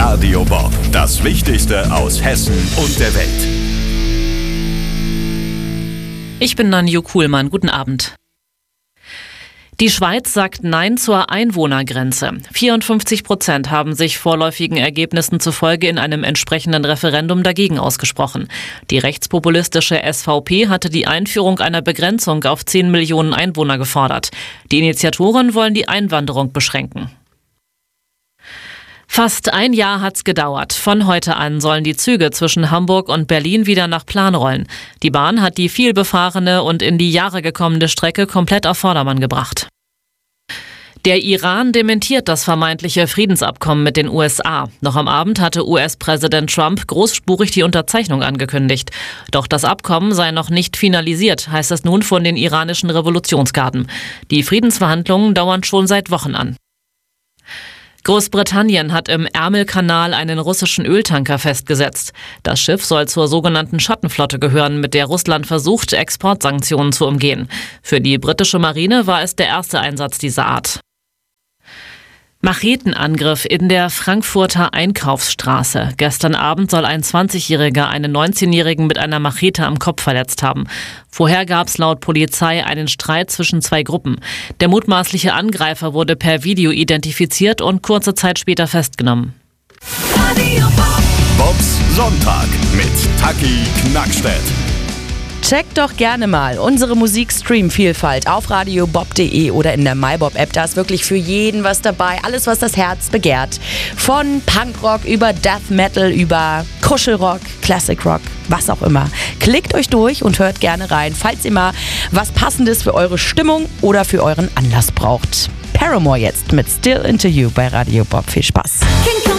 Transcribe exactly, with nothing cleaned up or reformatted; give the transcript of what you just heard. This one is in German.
Radio Bob, das Wichtigste aus Hessen und der Welt. Ich bin Nanju Kuhlmann. Guten Abend. Die Schweiz sagt Nein zur Einwohnergrenze. vierundfünfzig Prozent haben sich vorläufigen Ergebnissen zufolge in einem entsprechenden Referendum dagegen ausgesprochen. Die rechtspopulistische S V P hatte die Einführung einer Begrenzung auf zehn Millionen Einwohner gefordert. Die Initiatoren wollen die Einwanderung beschränken. Fast ein Jahr hat's gedauert. Von heute an sollen die Züge zwischen Hamburg und Berlin wieder nach Plan rollen. Die Bahn hat die vielbefahrene und in die Jahre gekommene Strecke komplett auf Vordermann gebracht. Der Iran dementiert das vermeintliche Friedensabkommen mit den U S A. Noch am Abend hatte U S-Präsident Trump großspurig die Unterzeichnung angekündigt. Doch das Abkommen sei noch nicht finalisiert, heißt es nun von den iranischen Revolutionsgarden. Die Friedensverhandlungen dauern schon seit Wochen an. Großbritannien hat im Ärmelkanal einen russischen Öltanker festgesetzt. Das Schiff soll zur sogenannten Schattenflotte gehören, mit der Russland versucht, Exportsanktionen zu umgehen. Für die britische Marine war es der erste Einsatz dieser Art. Machetenangriff in der Frankfurter Einkaufsstraße. Gestern Abend soll ein zwanzigjähriger einen neunzehnjährigen mit einer Machete am Kopf verletzt haben. Vorher gab es laut Polizei einen Streit zwischen zwei Gruppen. Der mutmaßliche Angreifer wurde per Video identifiziert und kurze Zeit später festgenommen. Bobs Sonntag mit Taki Knackstedt. Checkt doch gerne mal unsere Musikstream-Vielfalt auf radio bob punkt de oder in der MyBob-App. Da ist wirklich für jeden was dabei. Alles, was das Herz begehrt. Von Punkrock über Death Metal, über Kuschelrock, Classic Rock, was auch immer. Klickt euch durch und hört gerne rein, falls ihr mal was Passendes für eure Stimmung oder für euren Anlass braucht. Paramore jetzt mit Still Into You bei Radio Bob. Viel Spaß.